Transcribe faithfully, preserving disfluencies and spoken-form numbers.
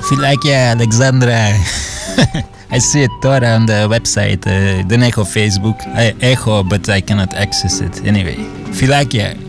Filakia Alexandra. I see it Tora on the website, uh, the Echo Facebook. I Echo, but I cannot access it. Anyway, Filakia.